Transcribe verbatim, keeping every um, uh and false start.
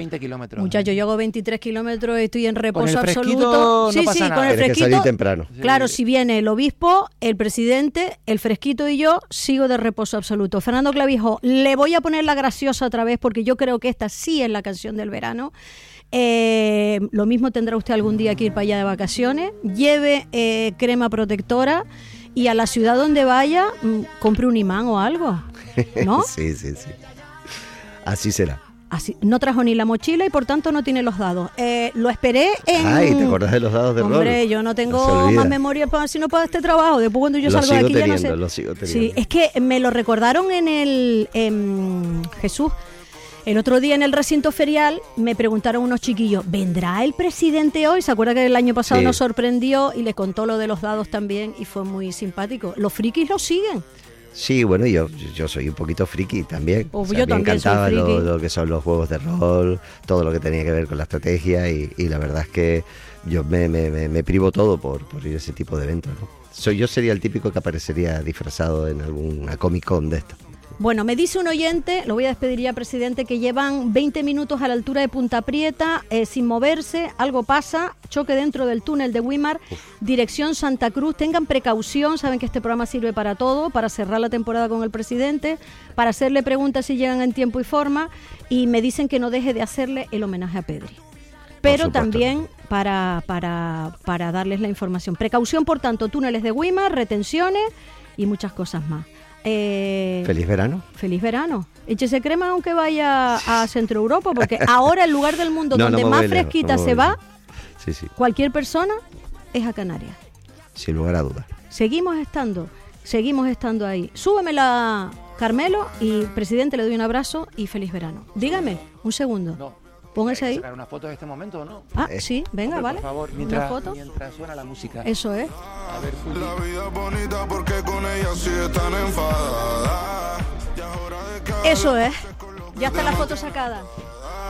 veinte kilómetros. Muchacho, yo hago veintitrés kilómetros y estoy en reposo con el absoluto. No sí, pasa sí, nada. con el Tienes fresquito. que salir temprano. Claro, Sí. si viene el obispo, el presidente, el fresquito y yo, sigo de reposo absoluto. Fernando Clavijo, le voy a poner la graciosa otra vez porque yo creo que esta sí es la canción del verano. Eh, lo mismo tendrá usted algún día que ir para allá de vacaciones. Lleve eh, crema protectora y a la ciudad donde vaya, mm, compre un imán o algo, ¿no? Sí, sí, sí. Así será. Así, no trajo ni la mochila y por tanto no tiene los dados. Eh, lo esperé en... Ay, ¿te acordás de los dados de rol? Hombre, yo no tengo No se olvida. más memoria para si no para este trabajo. Después cuando yo Lo salgo de sigo aquí ya no teniendo, sé. lo sigo teniendo. Sí, es que me lo recordaron en el en Jesús. El otro día en el recinto ferial me preguntaron unos chiquillos, ¿vendrá el presidente hoy? ¿Se acuerda que el año pasado Sí. nos sorprendió y le contó lo de los dados también y fue muy simpático? Los frikis lo siguen. Sí, bueno, yo, yo soy un poquito friki también. Oh, O sea, yo me también soy encantaba lo, friki. lo que son los juegos de rol, todo lo que tenía que ver con la estrategia y, y la verdad es que yo me, me, me, me privo todo por, por ir a ese tipo de eventos, ¿no? Soy, yo sería el típico que aparecería disfrazado en alguna Comic Con de esta. Bueno, me dice un oyente, lo voy a despedir ya, presidente, que llevan veinte minutos a la altura de Punta Prieta, eh, sin moverse, algo pasa, choque dentro del túnel de Wimar, dirección Santa Cruz, tengan precaución, saben que este programa sirve para todo, para cerrar la temporada con el presidente, para hacerle preguntas si llegan en tiempo y forma, y me dicen que no deje de hacerle el homenaje a Pedri. Pero supuesto. también para, para, para darles la información. Precaución, por tanto, túneles de Wimar, retenciones y muchas cosas más. Eh, Feliz verano. Feliz verano. Échese crema aunque vaya a Centro Europa, porque ahora el lugar del mundo No, donde no me más voy lejos, fresquita no me se voy va, lejos. Sí, sí, cualquier persona, es a Canarias. sin lugar a dudas. Seguimos estando, seguimos estando ahí. Súbemela, Carmelo, y presidente, le doy un abrazo y feliz verano. Dígame, un segundo. No. Póngase ¿Hay que ahí. sacar una foto en este momento o no? Ah, sí, venga, Hombre, vale. Por favor, Una mientras, foto. mientras suena la música. Eso es. A ver, Juli. La vida es bonita porque con ella sí están enfadadas. Y ahora de cada Eso es. Ya está la foto sacada.